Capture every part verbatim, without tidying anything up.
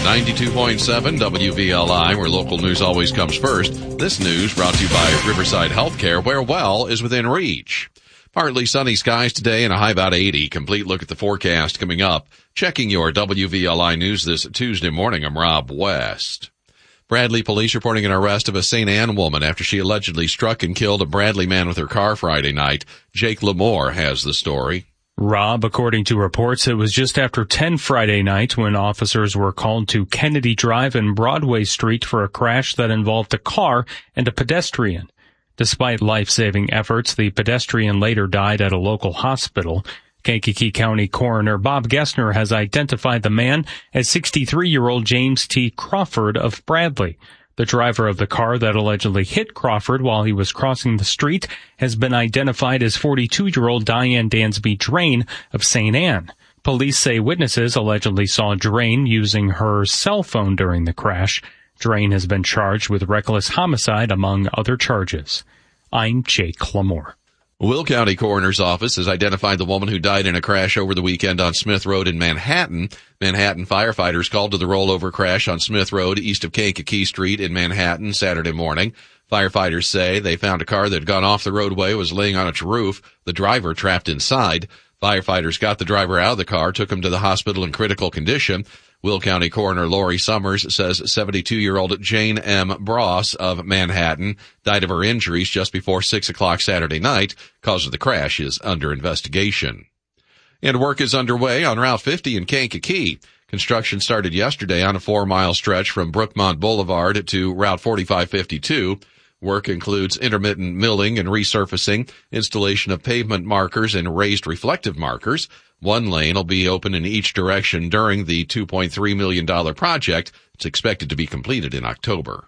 ninety-two point seven W V L I, where local news always comes first. This news brought to you by Riverside Healthcare, where well is within reach. Partly sunny skies today and a high about eighty. Complete look at the forecast coming up. Checking your W V L I news this Tuesday morning, I'm Rob West. Bradley police reporting an arrest of a Saint Anne woman after she allegedly struck and killed a Bradley man with her car Friday night. Jake Lamore has the story. Rob, according to reports, it was just after ten Friday night when officers were called to Kennedy Drive and Broadway Street for a crash that involved a car and a pedestrian. Despite life-saving efforts, the pedestrian later died at a local hospital. Kankakee County Coroner Bob Gessner has identified the man as sixty-three-year-old James T. Crawford of Bradley. The driver of the car that allegedly hit Crawford while he was crossing the street has been identified as forty-two-year-old Diane Dansby Drain of Saint Anne. Police say witnesses allegedly saw Drain using her cell phone during the crash. Drain has been charged with reckless homicide, among other charges. I'm Jake Lamore. Will County Coroner's Office has identified the woman who died in a crash over the weekend on Smith Road in Manhattan. Manhattan firefighters called to the rollover crash on Smith Road east of Kankakee Street in Manhattan Saturday morning. Firefighters say they found a car that had gone off the roadway, was laying on its roof, the driver trapped inside. Firefighters got the driver out of the car, took him to the hospital in critical condition. Will County Coroner Lori Summers says seventy-two-year-old Jane M. Bross of Manhattan died of her injuries just before six o'clock Saturday night. Cause of the crash is under investigation. And work is underway on Route fifty in Kankakee. Construction started yesterday on a four-mile stretch from Brookmont Boulevard to Route forty-five fifty-two. Work includes intermittent milling and resurfacing, installation of pavement markers and raised reflective markers. One lane will be open in each direction during the two point three million dollars project. It's expected to be completed in October.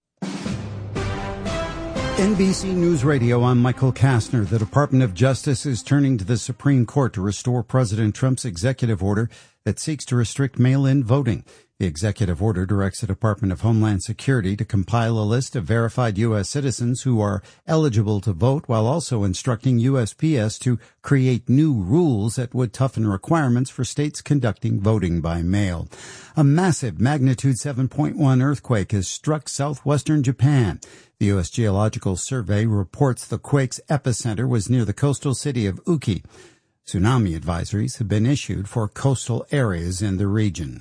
N B C News Radio, I'm Michael Kastner. The Department of Justice is turning to the Supreme Court to restore President Trump's executive order that seeks to restrict mail-in voting. The executive order directs the Department of Homeland Security to compile a list of verified U S citizens who are eligible to vote, while also instructing U S P S to create new rules that would toughen requirements for states conducting voting by mail. A massive magnitude seven point one earthquake has struck southwestern Japan. The U S Geological Survey reports the quake's epicenter was near the coastal city of Uki. Tsunami advisories have been issued for coastal areas in the region.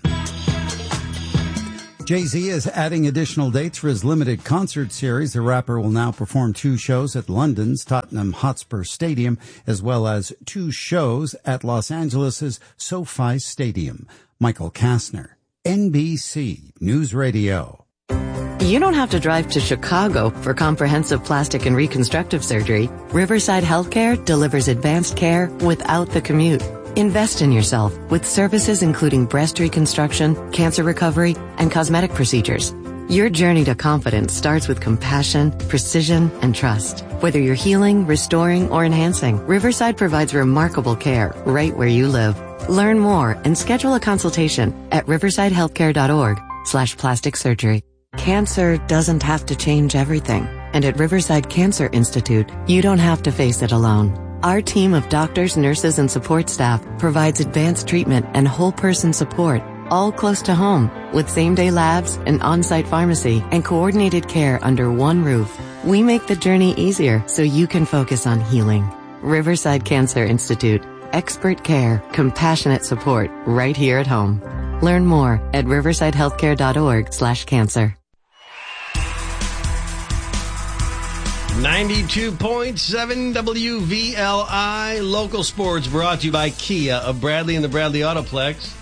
Jay-Z is adding additional dates for his limited concert series. The rapper will now perform two shows at London's Tottenham Hotspur Stadium, as well as two shows at Los Angeles' SoFi Stadium. Michael Kastner, N B C News Radio. You don't have to drive to Chicago for comprehensive plastic and reconstructive surgery. Riverside Healthcare delivers advanced care without the commute. Invest in yourself with services including breast reconstruction, cancer recovery, and cosmetic procedures. Your journey to confidence starts with compassion, precision, and trust. Whether you're healing, restoring, or enhancing, Riverside provides remarkable care right where you live. Learn more and schedule a consultation at riversidehealthcare.org slash plastic surgery. Cancer doesn't have to change everything. And at Riverside Cancer Institute, you don't have to face it alone. Our team of doctors, nurses, and support staff provides advanced treatment and whole person support, all close to home, with same-day labs, an on-site pharmacy, and coordinated care under one roof. We make the journey easier so you can focus on healing. Riverside Cancer Institute. Expert care, compassionate support, right here at home. Learn more at riversidehealthcare.org slash cancer. ninety-two point seven W V L I Local Sports, brought to you by Kia of Bradley and the Bradley Autoplex.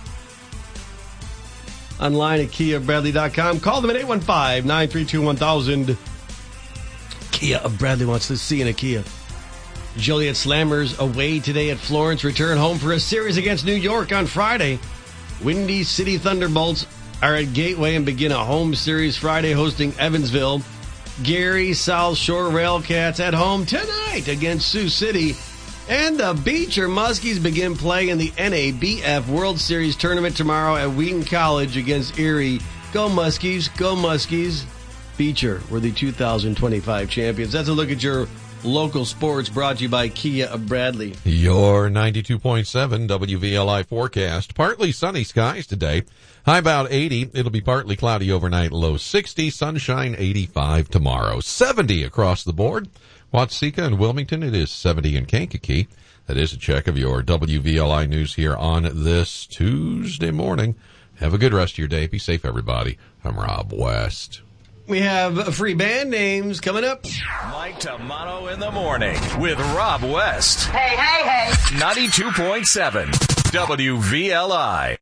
Online at kia of bradley dot com. Call them at eight one five, nine three two, one thousand. Kia of Bradley wants to see in a Kia. Joliet Slammers away today at Florence, return home for a series against New York on Friday. Windy City Thunderbolts are at Gateway and begin a home series Friday hosting Evansville. Gary South Shore Railcats at home tonight against Sioux City. And the Beecher Muskies begin play in the N A B F World Series tournament tomorrow at Wheaton College against Erie. Go Muskies, go Muskies. Beecher were the two thousand twenty-five champions. That's a look at your local sports brought to you by Kia of Bradley. Your ninety-two point seven W V L I forecast. Partly sunny skies today. High about eighty. It'll be partly cloudy overnight, low sixty. Sunshine eighty-five tomorrow. seventy across the board. Watseka and Wilmington, it is seventy in Kankakee. That is a check of your W V L I news here on this Tuesday morning. Have a good rest of your day. Be safe, everybody. I'm Rob West. We have free band names coming up. Mike Tamano in the morning with Rob West. Hey, hey, hey. ninety-two point seven W V L I.